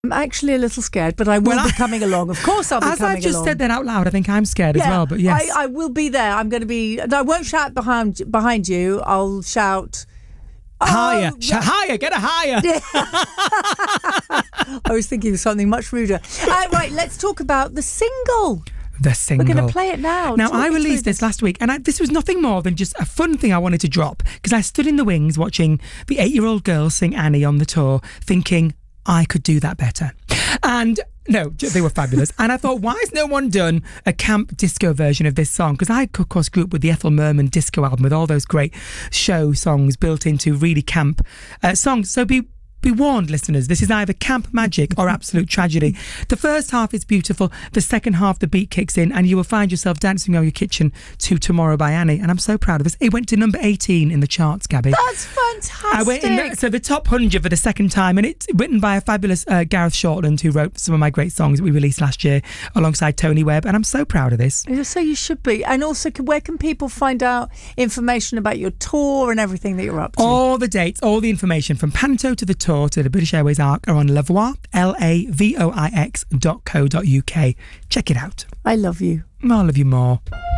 I'm actually a little scared, but I will be coming along. Of course I'll be coming along. As I've just said that out loud, I think I'm scared as well, but yes. I will be there. I'm going to be... I won't shout behind you. I'll shout... Higher. Higher. Get a higher. I was thinking of something much ruder. Right, let's talk about the single. The single. We're going to play it now. Now, I released this last week, and this was nothing more than just a fun thing I wanted to drop, because I stood in the wings watching the 8-year-old girl sing Annie on the tour, thinking I could do that better. And no, they were fabulous. And I thought, why has no one done a camp disco version of this song? Because I, of course, grew up with the Ethel Merman disco album with all those great show songs built into really camp songs. So be warned, listeners, this is either camp magic or absolute tragedy. The first half is beautiful. The second half, the beat kicks in and you will find yourself dancing around your kitchen to Tomorrow by Annie. And I'm so proud of this. It went to number 18 in the charts, Gabby. That's fantastic. I went in, so the top 100 for the second time, and it's written by a fabulous Gareth Shortland, who wrote some of my great songs that we released last year alongside Tony Webb, and I'm so proud of this. So you should be. And also, where can people find out information about your tour and everything that you're up to? All the dates, all the information from Panto to the tour to the British Airways Arc are on Lavoix, LAVOIX.co.uk. Check it out. I love you. I'll love you more.